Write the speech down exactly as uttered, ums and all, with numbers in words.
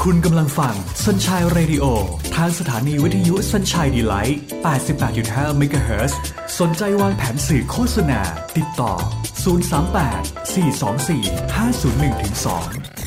คุณกำลังฟัง Sunshine Radio ทางสถานีวิทยุ Sunshine Delight แปดสิบแปดจุดห้า เมกะเฮิรตซ์ สนใจวางแผนสื่อโฆษณาติดต่อศูนย์ สาม แปด สี่ สอง สี่ ห้า ศูนย์ หนึ่ง สอง